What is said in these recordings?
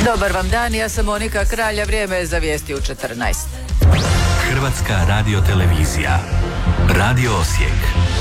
Dobar vam dan, ja sam Monika Kralja, vrijeme je za vijesti u 14. Hrvatska radiotelevizija. Radio Osijek.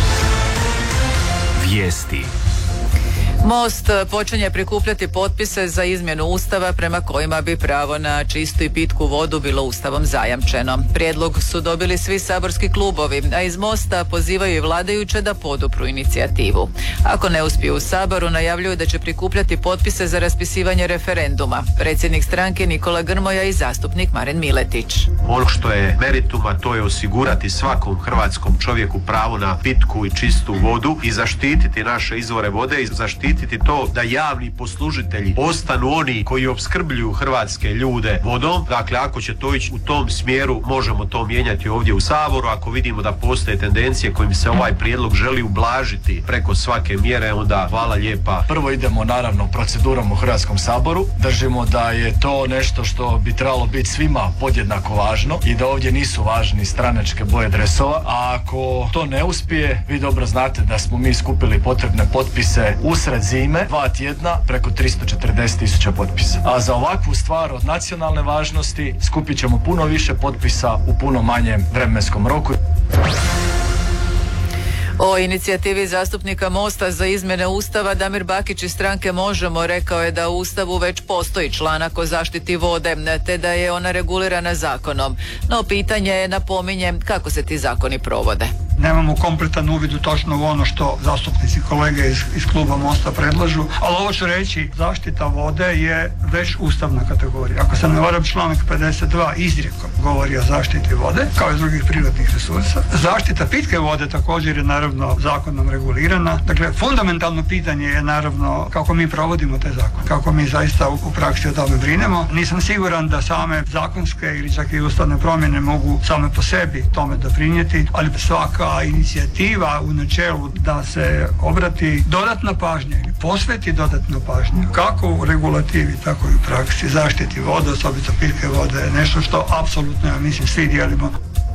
Vijesti. Most počinje prikupljati potpise za izmjenu Ustava prema kojima bi pravo na čistu i pitku vodu bilo Ustavom zajamčeno. Prijedlog su dobili svi saborski klubovi, a iz Mosta pozivaju i vladajuće da podupru inicijativu. Ako ne uspiju u Saboru, najavljuju da će prikupljati potpise za raspisivanje referenduma. Predsjednik stranke Nikola Grmoja i zastupnik Marin Miletić. Ono što je meritum, a to je osigurati svakom hrvatskom čovjeku pravo na pitku i čistu vodu i zaštititi naše izvore vode i zaštititi to da javni poslužitelji ostanu oni koji opskrbljuju hrvatske ljude vodom. Dakle, ako će to ići u tom smjeru, možemo to mijenjati ovdje u Saboru. Ako vidimo da postoje tendencije kojim se ovaj prijedlog želi ublažiti preko svake mjere, onda hvala lijepa. Prvo idemo naravno procedurom u Hrvatskom saboru. Držimo da je to nešto što bi trebalo biti svima podjednako važno i da ovdje nisu važni stranačke boje dresova. A ako to ne uspije, vi dobro znate da smo mi skupili potrebne potpise usred zime, 2 tjedna, preko 340.000 potpisa. A za ovakvu stvar od nacionalne važnosti skupit ćemo puno više potpisa u puno manjem vremenskom roku. O inicijativi zastupnika Mosta za izmjene Ustava Damir Bakić iz stranke Možemo rekao je da u Ustavu već postoji članak o zaštiti vode, te da je ona regulirana zakonom. No pitanje je, napominje, kako se ti zakoni provode. Nemamo kompletan uvid u točno u ono što zastupnici kolege iz kluba Mosta predlažu, ali ovo ću reći, zaštita vode je već ustavna kategorija. Ako se ne varam, članak 52 izrijekom govori o zaštiti vode, kao i drugih prirodnih resursa. Zaštita pitke vode također je naravno zakonom regulirana. Dakle, fundamentalno pitanje je naravno kako mi provodimo taj zakon, kako mi zaista u praksi o tome brinemo. Nisam siguran da same zakonske ili čak i ustavne promjene mogu same po sebi tome doprinijeti, ali svaka inicijativa u načelu da se obrati dodatna pažnja ili posveti dodatna pažnja kako u regulativi, tako i u praksi zaštiti vode, osobito pitke vode, je nešto što apsolutno, ja mislim, svi dijelimo.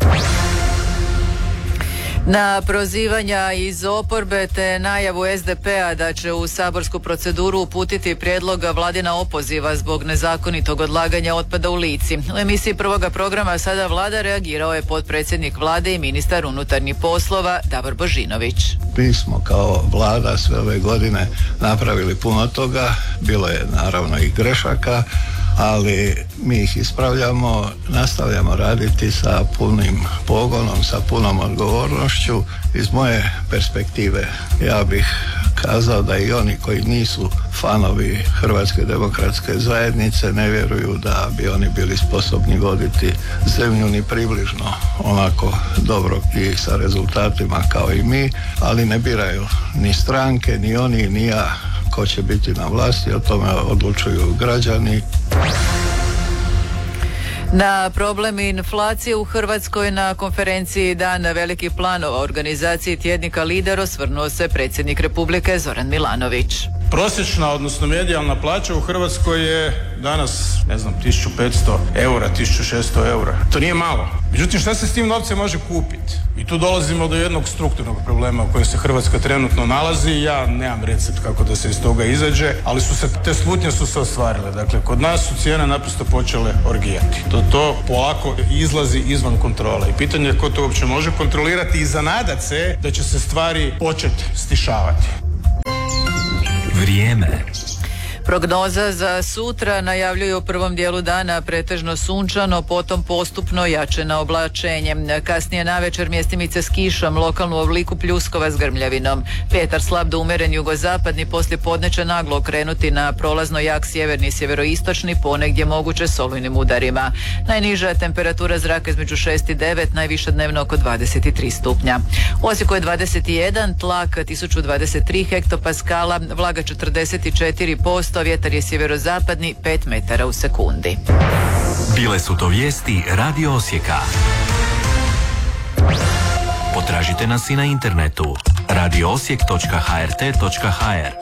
Na prozivanja iz oporbe te najavu SDP-a da će u saborsku proceduru uputiti prijedlog Vladina opoziva zbog nezakonitog odlaganja otpada u Lici. U emisiji Prvoga programa Sada Vlada reagirao je potpredsjednik Vlade i ministar unutarnjih poslova Davor Božinović. Mi smo kao Vlada sve ove godine napravili puno toga, bilo je naravno i grešaka, ali mi ih ispravljamo, nastavljamo raditi sa punim pogonom, sa punom odgovornošću. Iz moje perspektive ja bih kazao da i oni koji nisu fanovi Hrvatske demokratske zajednice ne vjeruju da bi oni bili sposobni voditi zemlju ni približno onako dobro i sa rezultatima kao i mi, ali ne biraju ni stranke, ni oni, ni ja ko će biti na vlasti, o tome odlučuju građani. Na problem inflacije u Hrvatskoj na konferenciji Dan velikih planova organizaciji tjednika Lider osvrnuo se predsjednik Republike Zoran Milanović. Prosječna, odnosno medijalna plaća u Hrvatskoj je danas, 1500 eura, 1600 eura. To nije malo. Međutim, šta se s tim novcem može kupiti? I tu dolazimo do jednog strukturnog problema u kojem se Hrvatska trenutno nalazi. Ja nemam recept kako da se iz toga izađe, ali te slutnje su se ostvarile. Dakle, kod nas su cijene naprosto počele orgijati. To polako izlazi izvan kontrole. I pitanje je ko to uopće može kontrolirati i zanadat se da će se stvari početi stišavati. Vrijeme. Prognoza za sutra najavljuju u prvom dijelu dana pretežno sunčano, potom postupno jačeno oblačenje. Kasnije navečer mjestimice s kišom, lokalnu obliku pljuskova s grmljavinom. Vjetar slab do umjeren jugozapadni, poslije podne će naglo okrenuti na prolazno jak sjeverni i sjeveroistočni, ponegdje moguće s olujnim udarima. Najniža temperatura zraka između 6 i 9, najviša dnevno oko 23 stupnja. U Osijeku je 21, tlak 1023 hektopaskala, vlaga 44%, vjetar je sjeverozapadni 5 metara u sekundi. Bile su to vijesti Radio Osijeka. Potražite nas i na internetu radioosijek.hrt.hr.